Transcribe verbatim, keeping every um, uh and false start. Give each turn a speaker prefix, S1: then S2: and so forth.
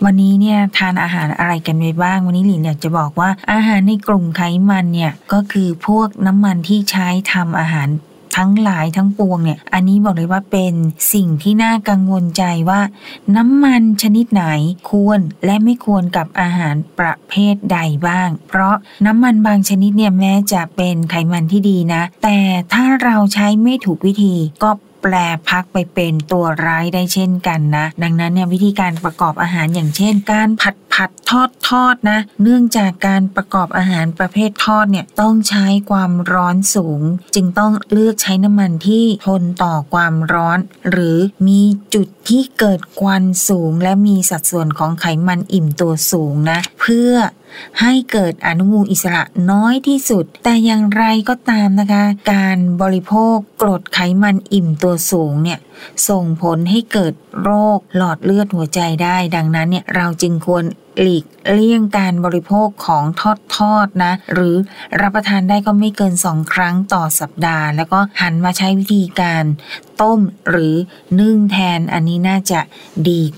S1: วันนี้เนี่ยทานอาหารอะไรกันไปบ้างวันนี้หลินอยากจะบอกว่าอาหารในกลุ่มไขมันเนี่ยก็คือพวกน้ำมันที่ใช้ทำอาหารทั้งหลายทั้งปวงเนี่ยอันนี้บอกเลยว่าเป็นสิ่งที่น่ากังวลใจว่าน้ำมันชนิดไหนควรและไม่ควรกับอาหารประเภทใดบ้างเพราะน้ำมันบางชนิดเนี่ยแม้จะเป็นไขมันที่ดีนะแต่ถ้าเราใช้ไม่ถูกวิธีก็แปลพักไปเป็นตัวร้ายได้เช่นกันนะดังนั้นเนี่ยวิธีการประกอบอาหารอย่างเช่นการผัดผัดทอดทอดนะเนื่องจากการประกอบอาหารประเภททอดเนี่ยต้องใช้ความร้อนสูงจึงต้องเลือกใช้น้ำมันที่ทนต่อความร้อนหรือมีจุดที่เกิดควันสูงและมีสัดส่วนของไขมันอิ่มตัวสูงนะเพื่อให้เกิดอนุมูลอิสระน้อยที่สุดแต่อย่างไรก็ตามนะคะการบริโภคกรดไขมันอิ่มตัวสูงเนี่ยส่งผลให้เกิดโรคหลอดเลือดหัวใจได้ดังนั้นเนี่ยเราจึงควรหลีกเลี่ยงการบริโภคของทอดทอดนะหรือรับประทานได้ก็ไม่เกินสองครั้งต่อสัปดาห์แล้วก็หันมาใช้วิธีการต้มหรือนึ่งแทนอันนี้น่าจะดี